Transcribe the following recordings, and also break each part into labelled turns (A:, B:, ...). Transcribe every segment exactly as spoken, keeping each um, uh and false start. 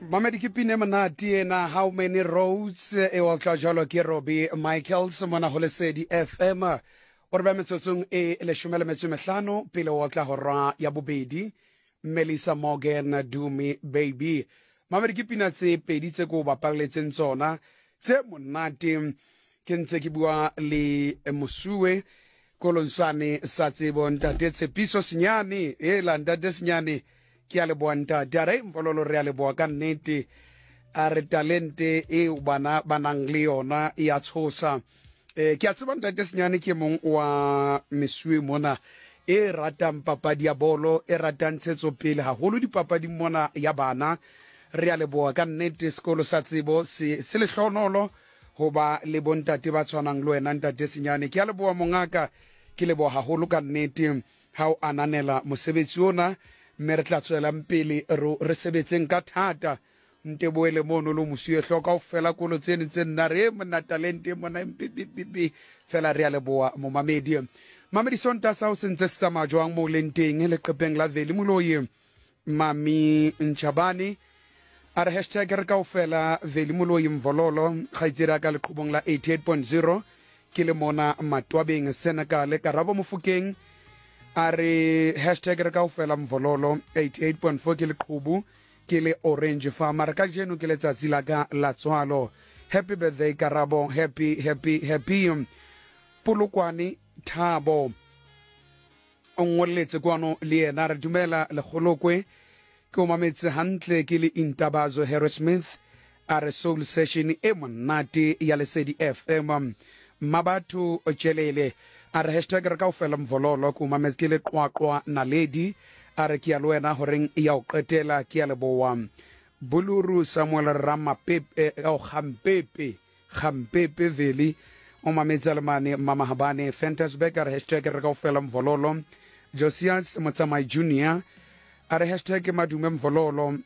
A: Mamedi ke pine monate ena how many roads e wa tla jalo ke Robbie Michaels mona ho Lesedi F M o re ba metsotsong e le shumela metso mehlano pele wa tla hora ya bobedi Melissa Morgan Dumi baby Mamedi ke pina tse pedi tse go bapalletseng tsona tse monate ke ntse ke bua le Mosuwe kolonsane sa tsebo ntate Tshepiso Senyane e la ntate Senyane ke a le boanta dare mfololo re a le boa ka nnete a re talente e bana banang le yona ya tshosa eh ke a tseba ntate Senyane ke mong wa Mesuwe mona e ratang papadi ya bolo e ratang tsetso pele haholo dipapadi mona ya bana re a le boa ka nnete sekolo sa tsebo se se le hlonolo hoba le bontate ba tshwanang le wena ntate Senyane ke a le boa mongaka ke le boa haholo ka nnete ha o ananela mosebetsi ona mme re tla tswela mpele re sebetseng ka thata nte boele mono lo Mosuwe hloka o fela kolo tsene tse nna re mona talente mona mpipipi fela re a leboa mo mamedi mamedi sonta sa o sentse sa majwang mo lenteng le qepeng la veli moloye mami Nchabani are hashtag re ka o fela veli moloye mvololo khaitsira ka leqhubong la eighty-eight point zero ke le mona matwabeng Senegal ka rabo mofukeng are hashtag re ka o fela mvololo eighty-eight point four ke le qhubu ke le orange farmer ka jeno ke le tsatsi la ka la tswalo happy birthday karabo happy happy happy polokwani thabo ongoletse kwano le ena re dumela le kholokwe ke o mametse hantle ke le Intabazo Harrismith are soul session e monate ya Lesedi F M mabatu ochelele are hashtag re ka o fela mvololo ku mametse ke le qwaqwa na lady are ke ya le wena horeng ya o qetela ke ya le boa Buluru Samuel Ramapepe o Gampepe Gampepe veli o mametse le mane mama habane Fantasbeck are hashtag re ka o fela mvololo Josias Motsamai Junior are hashtag madume mvololo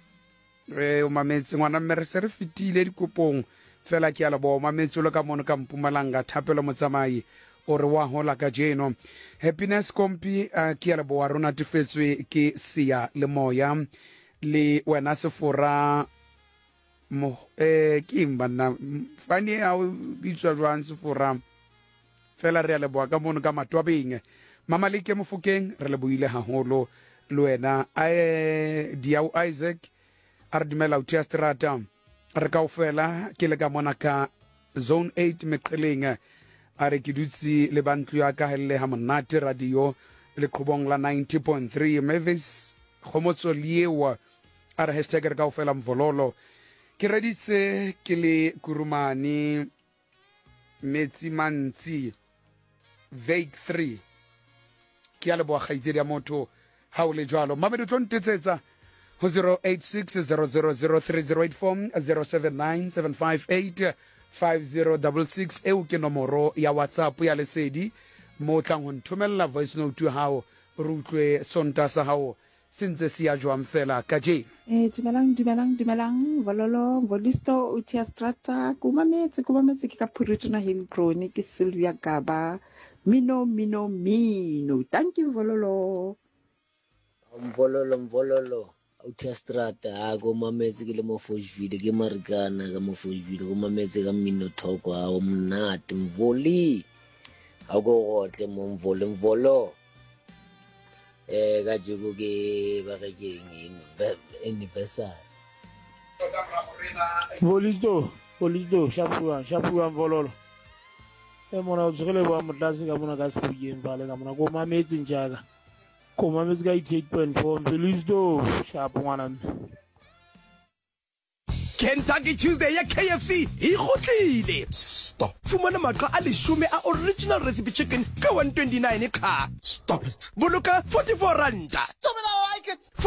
A: e o mametse ngwana mme re se re fitile dikopong fela ke ya le boa mametse lo ka mono ka Mpumalanga Thapelo Motsamai o re wa hola ka jeno happiness kompi uh, ke le boa rona tifetswe ke sia le moya le wena sefora mo eh ke mbana fani a bitswa jwang sefora fela re le boa ka mono ka matwabeng mama le ke mofukeng re le boile haholo le wena a Diau Isaac a re dumela o tia strata re ka o fela ke le ka mona ka zone eight meqeleng are ke dutsi le bantlu ya ka hele ha monate radio le qhubong la ninety point three Mavis khomotso liewa are hashtag re ka o fela mvololo ke reditse ke le kurumani metsi mantsi vague three ke ale boa khaitsedi ya motho ha o le jwalo mamedo tlontetsetsa ho zero eight six zero zero zero three zero eight four zero seven nine seven five eight five zero six six e o ke nomoro ya WhatsApp ya Lesedi mo tlang ho nthomella voice note ya hao re utlwe sonta sa hao sentse se ya jwang fela ka je
B: eh dumelang dumelang dumelang vololo volisto o tia strata kuma metse kuma metse ke ka phurutuna hin kroni ke Sylvia Gaba mino mino mino thank you vololo
C: mvololo mvololo Autia strata a go mametse ke le mo Foshville ke marikana ka mo Foshville go mametse ka mino thoko a o mnate mvoli a go gotle mo mvolo mvolo eh ka jiko ke ba ke keng anniversary
D: Volisto volisto shapua shapua mvololo e mona o tsgele ba motlatsi ka mona ka sepuyeng vale ka mona go mametse njaka Koma mezga eighty-eight point four Volisto sharp ngwana
E: Kentucky Tuesday ya K F C e gotlile stop fumana maqa a leshome a original recipe chicken ka one twenty-nine ka
F: stop it
E: boloka forty-four rand stop it I like it